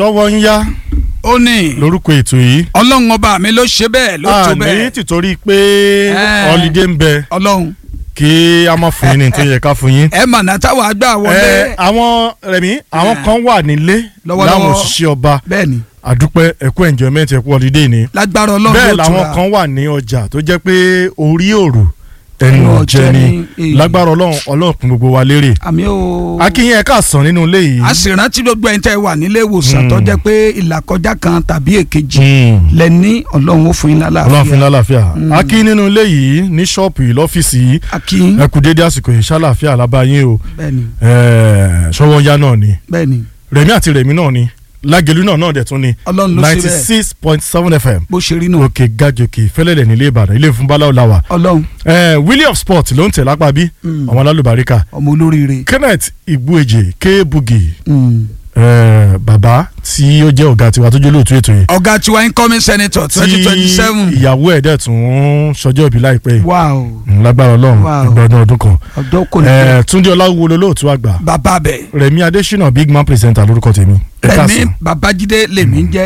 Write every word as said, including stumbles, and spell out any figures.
sọ́wọ́ ń yá ó ní lórúkọ ètò yìí. ọlọ́run ọba mi ló ṣe bẹ́ẹ̀ ló tó bẹ́ẹ̀. àní tìtorí pé holiday ń bẹ ọlọ́run kí a máa fún yín ní tó yẹ ká fún yín. ẹ mà náà táwọn àgbà wọlé. àwọn Rẹ̀mí àwọn kan wà nílé láwọn òṣìṣẹ́ ọba bẹ́ẹ̀ni àdúpẹ́ ẹ̀kú enjoyment ẹ̀kú holiday ni. lágbára ọlọ́run bẹ́ẹ̀ ló tura làwọn kan wà ní ọjà tó jẹ́ pé orí òrò ẹnu ọ̀jẹ̀ ni lágbára ọlọ́run ọlọ́run kún gbogbo wa lérè. àmì o. akínyìn ẹ̀ka sàn nínú ilé yìí. a sì rántí gbogbo ẹni tẹ́ wà nílé ìwòsàn tó jẹ́ pé ìlàkọjá kan tàbí èkejì lẹ́ni ọlọ́run ó fún yín lálàáfíà. ọlọ́run fún yín lálàáfíà. akínyìn nínú ilé yìí ní ṣọ́ọ̀pù yìí lọ́fíìsì yìí. akínyìn ẹ kú dédé àsìkò yìí ṣàlàáfíà lábáyé o. bẹ́ẹ̀ni. ṣọwọ́ yá náà ni. bẹ́ẹ̀ni. Rẹ̀mí àti Rẹ̀mí náà ni lágẹ̀lú náà náà dẹ̀ tún ni ọlọ́run ló ṣe bẹ́ẹ̀ ninety six point seven F M bó ṣe rí náà òkè gàjòkè fẹ́lẹ́lẹ̀ nílé Ìbàdàn ilé fún báláwo la wà. ọlọ́run. Willie of Sport ló ń tẹ̀ lápá bí ọmọ alálùbáríkà ọmọ olóríire. Kenneth Igbueje K-Bugi bàbá tí ó jẹ́ ọ̀gá tiwa tó jẹ́ olóòtú ètò yìí. ọ̀gá tiwa incoming senator twenty twenty seven. tí ìyàwó ẹ̀ dẹ̀ tún sọjọ́ ìbí láìpẹ́ yìí. wow lágbára Ọlọ́run ìgbọ̀dún ọdún kan. ọdún kò ní bẹ́ẹ̀. Túndé Ọláwúwo lolóòtú àgbà. bàbá bẹ̀. Rẹ̀mí Adésínà big man presenter lórúkọ tèmi. Rẹ̀mí Babájídé lèmi ń jẹ́.